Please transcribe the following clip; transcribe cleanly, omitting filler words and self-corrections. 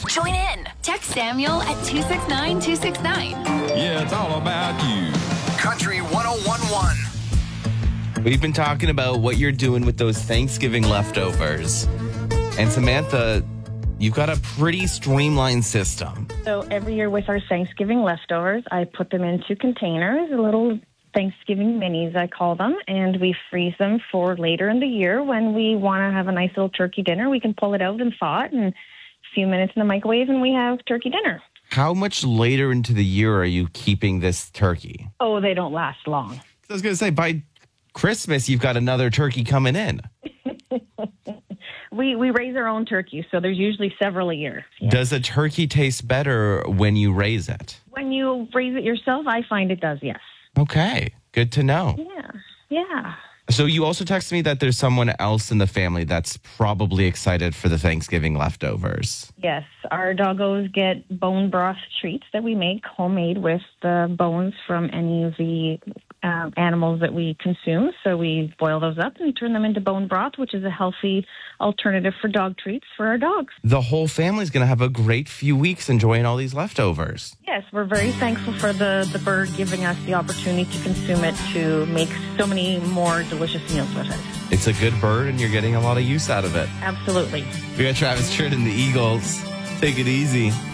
Join in. Text Samuel at 269-269. Yeah, it's all about you. Country 101.1. We've been talking about what you're doing with those Thanksgiving leftovers. And Samantha, you've got a pretty streamlined system. So every year with our Thanksgiving leftovers, I put them into containers, little Thanksgiving minis, I call them, and we freeze them for later in the year when we want to have a nice little turkey dinner. We can pull it out and thaw it, and a few minutes in the microwave, and we have turkey dinner. How much later into the year are you keeping this turkey? Oh, they don't last long. I was going to say, by Christmas, you've got another turkey coming in. We raise our own turkey, so there's usually several a year. Yeah. Does a turkey taste better when you raise it? When you raise it yourself, I find it does, yes. Okay, good to know. Yeah. So you also texted me that there's someone else in the family that's probably excited for the Thanksgiving leftovers. Yes, our doggos get bone broth treats that we make homemade with the bones from any of the animals that we consume. So we boil those up and turn them into bone broth, which is a healthy alternative for dog treats for our dogs. The whole family's going to have a great few weeks enjoying all these leftovers. Yes, we're very thankful for the bird giving us the opportunity to consume it to make so many more delicious meals with it. It's a good bird, and you're getting a lot of use out of it. Absolutely. We got Travis Tritt and the Eagles. Take it easy.